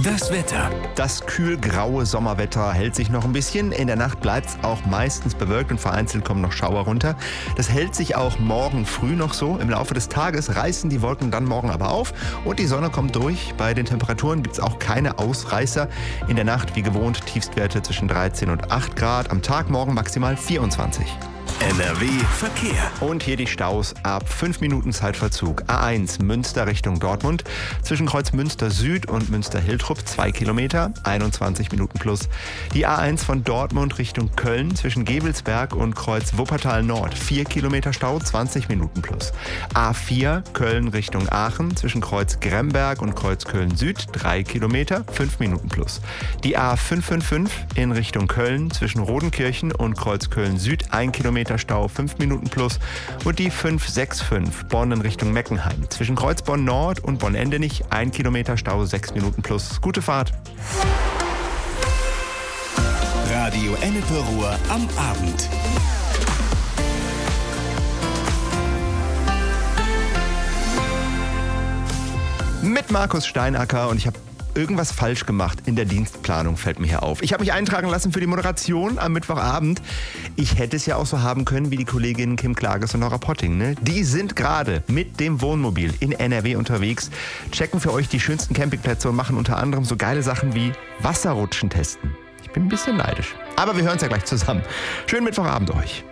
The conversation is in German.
Das Wetter. Das kühlgraue Sommerwetter hält sich noch ein bisschen. In der Nacht bleibt es auch meistens bewölkt und vereinzelt kommen noch Schauer runter. Das hält sich auch morgen früh noch so. Im Laufe des Tages reißen die Wolken dann morgen aber auf und die Sonne kommt durch. Bei den Temperaturen gibt es auch keine Ausreißer. In der Nacht wie gewohnt Tiefstwerte zwischen 13 und 8 Grad. Am Tag morgen maximal 24. NRW Verkehr. Und hier die Staus ab 5 Minuten Zeitverzug. A1 Münster Richtung Dortmund. Zwischen Kreuz Münster Süd und Münster Hiltrup 2 Kilometer, 21 Minuten plus. Die A1 von Dortmund Richtung Köln zwischen Gevelsberg und Kreuz Wuppertal Nord 4 Kilometer Stau, 20 Minuten plus. A4 Köln Richtung Aachen zwischen Kreuz Gremberg und Kreuz Köln Süd 3 Kilometer, 5 Minuten plus. Die A555 in Richtung Köln zwischen Rodenkirchen und Kreuz Köln Süd 1 Kilometer Stau, 5 Minuten plus. Und die 565 Bonn in Richtung Meckenheim. Zwischen Kreuzborn Nord und Bonn-Endenich 1 Kilometer Stau, 6 Minuten plus. Gute Fahrt. Radio Ennepe Ruhr am Abend. Mit Markus Steinacker und ich habe irgendwas falsch gemacht in der Dienstplanung, fällt mir hier auf. Ich habe mich eintragen lassen für die Moderation am Mittwochabend. Ich hätte es ja auch so haben können wie die Kolleginnen Kim Klages und Nora Potting. Ne? Die sind gerade mit dem Wohnmobil in NRW unterwegs, checken für euch die schönsten Campingplätze und machen unter anderem so geile Sachen wie Wasserrutschen testen. Ich bin ein bisschen neidisch. Aber wir hören es ja gleich zusammen. Schönen Mittwochabend euch.